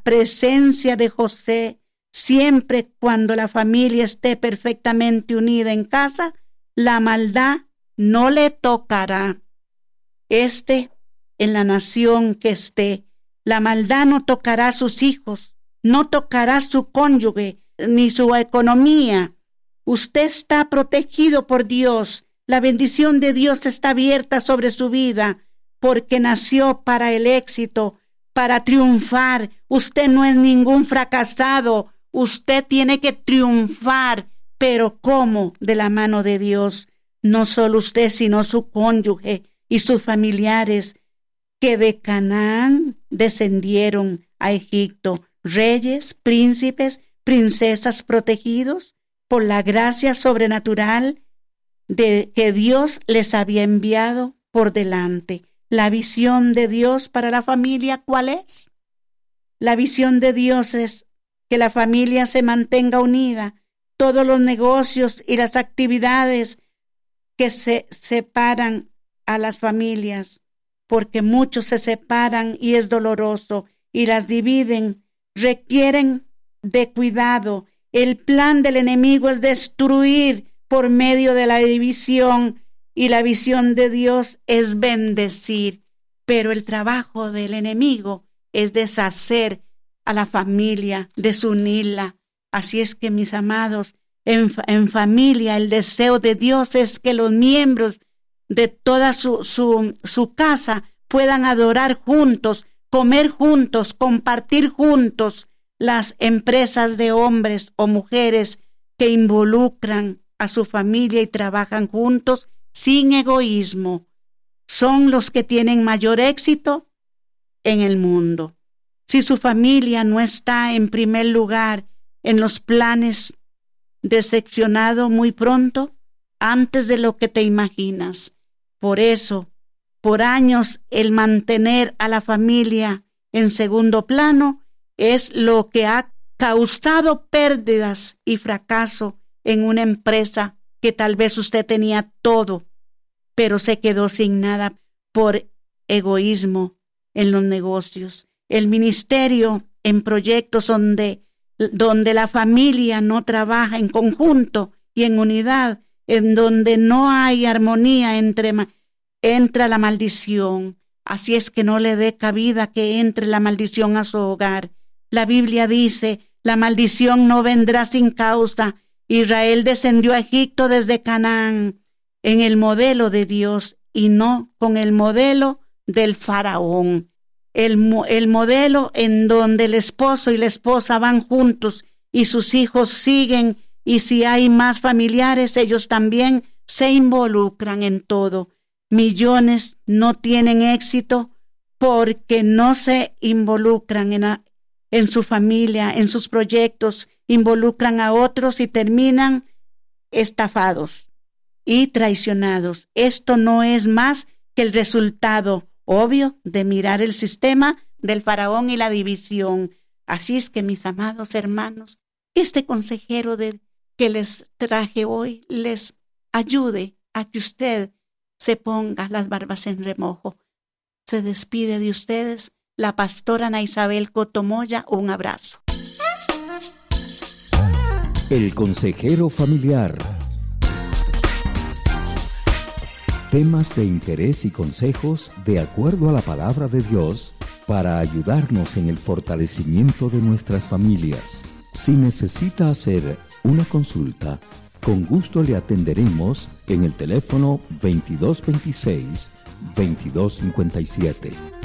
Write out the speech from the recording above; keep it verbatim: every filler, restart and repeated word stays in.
la presencia de José, siempre cuando la familia esté perfectamente unida en casa, la maldad no le tocará. Este, en la nación que esté, la maldad no tocará a sus hijos, no tocará su cónyuge, ni su economía. Usted está protegido por Dios. La bendición de Dios está abierta sobre su vida, porque nació para el éxito, para triunfar. Usted no es ningún fracasado. Usted tiene que triunfar. Pero ¿cómo? De la mano de Dios. No solo usted, sino su cónyuge y sus familiares, que de Canaán descendieron a Egipto, reyes, príncipes, princesas protegidos por la gracia sobrenatural de que Dios les había enviado por delante. La visión de Dios para la familia, ¿cuál es? La visión de Dios es que la familia se mantenga unida. Todos los negocios y las actividades que se separan a las familias, porque muchos se separan y es doloroso, y las dividen, requieren de cuidado. El plan del enemigo es destruir por medio de la división, y la visión de Dios es bendecir. Pero el trabajo del enemigo es deshacer a la familia, desunirla. Así es que, mis amados, en, en familia el deseo de Dios es que los miembros de toda su, su, su casa puedan adorar juntos, comer juntos, compartir juntos. Las empresas de hombres o mujeres que involucran a su familia y trabajan juntos sin egoísmo son los que tienen mayor éxito en el mundo. Si su familia no está en primer lugar en los planes, decepcionado muy pronto, antes de lo que te imaginas. Por eso, por años, el mantener a la familia en segundo plano es lo que ha causado pérdidas y fracaso en una empresa que tal vez usted tenía todo, pero se quedó sin nada por egoísmo en los negocios. El ministerio en proyectos donde, donde la familia no trabaja en conjunto y en unidad, en donde no hay armonía entre, entra la maldición. Así es que no le dé cabida que entre la maldición a su hogar. La Biblia dice, la maldición no vendrá sin causa. Israel descendió a Egipto desde Canaán en el modelo de Dios y no con el modelo del faraón. El, el modelo en donde el esposo y la esposa van juntos y sus hijos siguen, y si hay más familiares, ellos también se involucran en todo. Millones no tienen éxito porque no se involucran en, a, en su familia, en sus proyectos, involucran a otros y terminan estafados y traicionados. Esto no es más que el resultado obvio de mirar el sistema del faraón y la división. Así es que, mis amados hermanos, este consejero de, que les traje hoy les ayude a que usted se ponga las barbas en remojo. Se despide de ustedes la pastora Ana Isabel Cotomoya. Un abrazo. El consejero familiar. Temas de interés y consejos de acuerdo a la palabra de Dios para ayudarnos en el fortalecimiento de nuestras familias. Si necesita hacer una consulta, con gusto le atenderemos en el teléfono veintidós veintiséis, veintidós cincuenta y siete.